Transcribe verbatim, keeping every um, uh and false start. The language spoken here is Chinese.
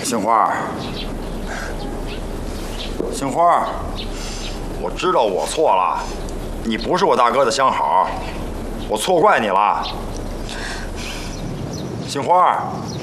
杏花，杏花，我知道我错了，你不是我大哥的相好，我错怪你了。杏花。